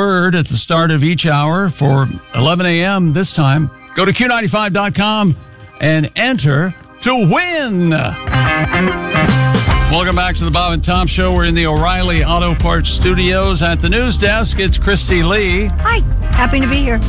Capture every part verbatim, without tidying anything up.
word at the start of each hour for eleven a.m. this time. Go to Q ninety-five dot com and enter to win. Welcome back to the Bob and Tom Show. We're in the O'Reilly Auto Parts Studios. At the news desk, it's Christy Lee. Hi. Happy to be here.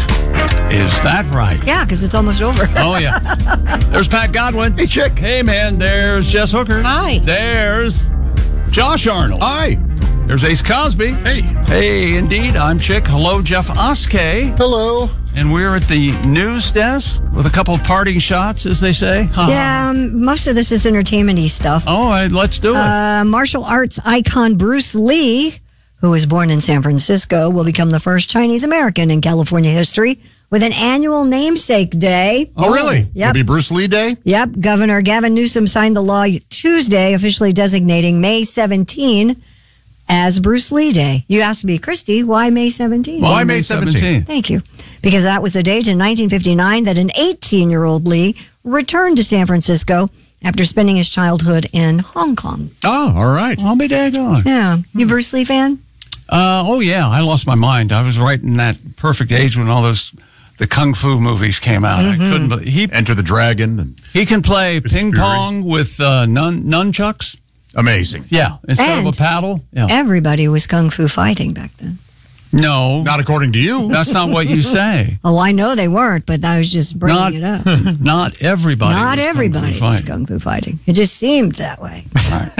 Is that right? Yeah, because it's almost over. Oh, yeah. There's Pat Godwin. Hey, Chick. Hey, man. There's Jess Hooker. Hi. There's Josh Arnold. Hi. There's Ace Cosby. Hey. Hey, indeed. I'm Chick. Hello, Jeff Oskey. Hello. And we're at the news desk with a couple of parting shots, as they say. Huh. Yeah, um, most of this is entertainment-y stuff. All right, let's do it. Uh, martial arts icon Bruce Lee, who was born in San Francisco, will become the first Chinese-American in California history with an annual namesake day. Oh, really? Yep. It'll be Bruce Lee Day? Yep. Governor Gavin Newsom signed the law Tuesday, officially designating May seventeenth as Bruce Lee Day. You asked me, Christy, why May seventeenth? Why May seventeenth? Thank you. Because that was the date in nineteen fifty-nine that an eighteen-year-old Lee returned to San Francisco after spending his childhood in Hong Kong. Oh, all right. I'll be daggone. Yeah. You Bruce Lee fan? Uh, oh, yeah. I lost my mind. I was right in that perfect age when all those the kung fu movies came out. Mm-hmm. I couldn't believe he Enter the Dragon. And he can play ping pong with uh, nun nunchucks. amazing. Yeah, instead And of a paddle. Yeah. Everybody was kung fu fighting back then. No, Not according to you. that's not what you say. Oh, I know they weren't, but I was just bringing Not, it up. not everybody. Not was everybody kung fu was fighting. kung fu fighting. It just seemed that way. Right.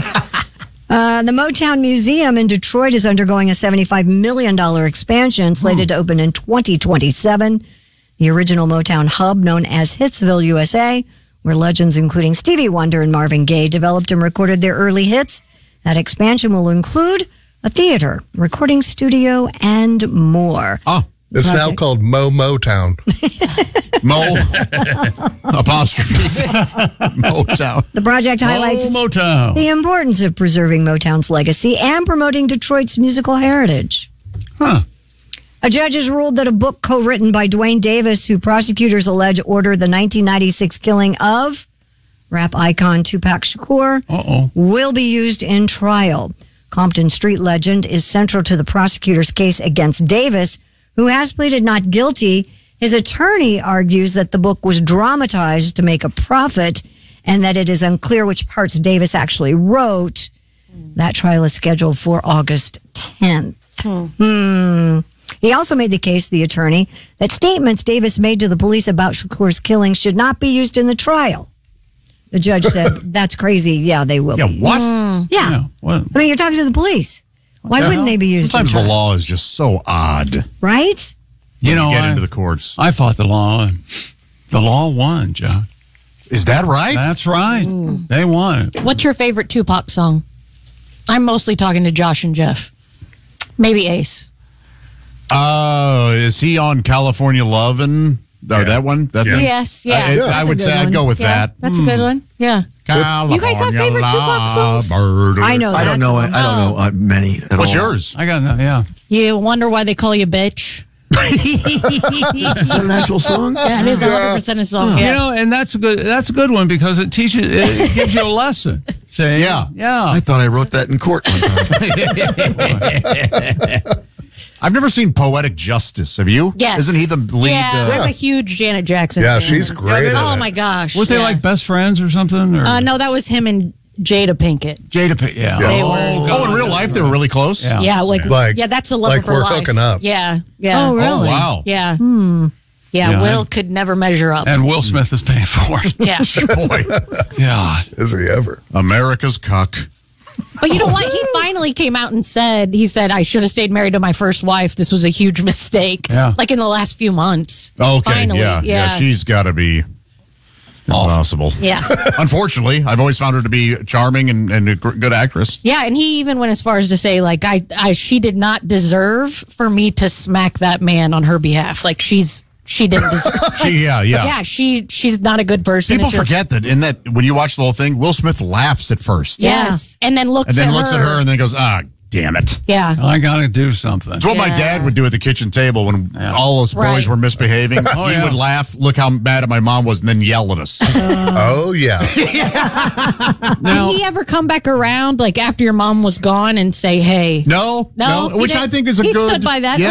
Uh, the Motown Museum in Detroit is undergoing a seventy-five million dollars expansion slated to open in twenty twenty-seven. The original Motown hub, known as Hitsville, U S A, where legends including Stevie Wonder and Marvin Gaye developed and recorded their early hits. That expansion will include a theater, recording studio, and more. Oh, It's now Project. called Mo Motown. Mo apostrophe Motown. The project highlights Oh, Motown. the importance of preserving Motown's legacy and promoting Detroit's musical heritage. Huh. A judge has ruled that a book co-written by Dwayne Davis, who prosecutors allege ordered the nineteen ninety-six killing of rap icon Tupac Shakur, Uh-oh. will be used in trial. Compton street legend is central to the prosecutor's case against Davis, who has pleaded not guilty. His attorney argues that the book was dramatized to make a profit and that it is unclear which parts Davis actually wrote. That trial is scheduled for August tenth. Hmm. He also made the case, the attorney, that statements Davis made to the police about Shakur's killing should not be used in the trial. The judge said, that's crazy. Yeah, they will Yeah, be. what? Yeah. Yeah. What? I mean, you're talking to the police. Why the wouldn't hell? they be used Sometimes in the trial? law is just so odd. Right? You when know, you get I, into the courts. I fought the law. and The law won, John. Is that right? That's right. They won. What's your favorite Tupac song? I'm mostly talking to Josh and Jeff. Maybe Ace. Uh, is he on California Love and or Yeah. that one? That Yeah. thing? Yes, yeah. I, I That's a would good say I'd one. go with Yeah, that. That's a good one. Yeah. California You guys have favorite Tupac songs? Love. I know I that don't know. I, song. I don't know uh, many at What's all. yours? I got no, yeah. You wonder why they call you bitch? Is that an actual song? Yeah, it is one hundred percent a song. You Yeah. know, and that's a good that's a good one because it teaches it gives you a lesson. Saying, Yeah. yeah. I thought I wrote that in court one time. I've never seen Poetic Justice. Have you? Yes. Isn't he the lead? Yeah, uh, I'm a huge Janet Jackson Yeah, fan. she's great. at Oh it. my gosh. Weren't they yeah. like best friends or something? Or Uh, no, that was him and Jada Pinkett. Jada Pinkett, yeah. Yeah. They oh, were- oh, in real life, they were really close? Yeah. Yeah, like, Like- yeah, that's the love like of her we're life. hooking up. Yeah, yeah. Oh, really? Oh, wow. Yeah. Hmm. Yeah, Yeah, Will I- could never measure up. And Will Smith is paying for it. Yeah. Boy, God. Is he ever? America's cuck. But you know what? He finally came out and said, he said, I should have stayed married to my first wife. This was a huge mistake. Yeah. Like in the last few months. Okay, Finally, yeah, yeah. yeah. She's got to be impossible. Yeah. Unfortunately, I've always found her to be charming and, and a gr- good actress. Yeah, and he even went as far as to say, like, I, I, she did not deserve for me to smack that man on her behalf. Like, she's, she didn't deserve. She, yeah, yeah. Yeah, she, she's not a good person. People It's just- forget that in that when you watch the whole thing, Will Smith laughs at first, Yes, and then looks and then at looks her. at her and then goes, "Ah, damn it." Yeah. I got to do something. It's what my Yeah. dad would do at the kitchen table when all us boys Right. were misbehaving. Oh, he yeah. would laugh, look how mad at my mom was, and then yell at us. Oh, yeah. Now, Did he ever come back around, like after your mom was gone, and say, "Hey"? No, No, no, he which I didn't. think is a He good. stood by that. Yeah,